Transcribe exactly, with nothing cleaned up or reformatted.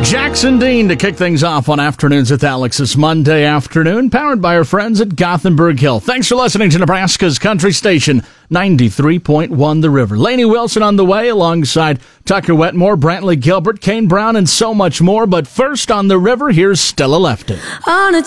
Jackson Dean to kick things off on Afternoons with Alex this Monday afternoon, powered by our friends at Gothenburg Hill. Thanks for listening to Nebraska's Country Station, ninety-three point one The River. Lainey Wilson on the way alongside Tucker Wetmore, Brantley Gilbert, Kane Brown, and so much more. But first on The River, here's Stella Lefton. On a